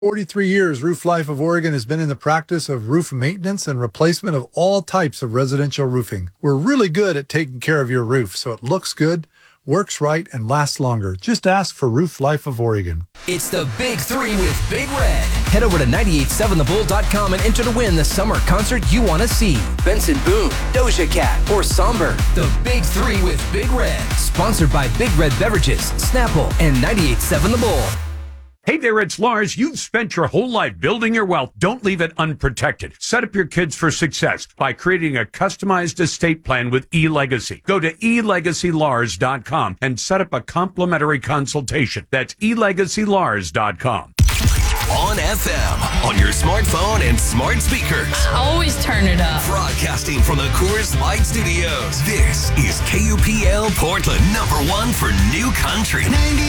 43 years, Roof Life of Oregon has been in the practice of roof maintenance and replacement of all types of residential roofing. We're really good at taking care of your roof so it looks good, works right, and lasts longer. Just ask for Roof Life of Oregon. It's the Big Three with Big Red. Head over to 987thebull.com and enter to win the summer concert you want to see. Benson Boone, Doja Cat, or Somber. The Big Three with Big Red. Sponsored by Big Red Beverages, Snapple, and 98.7 The Bull. Hey there, it's Lars. You've spent your whole life building your wealth. Don't leave it unprotected. Set up your kids for success by creating a customized estate plan with eLegacy. Go to elegacylars.com and set up a complimentary consultation. That's elegacylars.com. On FM, on your smartphone and smart speakers. I always turn it up. Broadcasting from the Coors Light Studios. This is KUPL Portland, #1 for New Country. 98.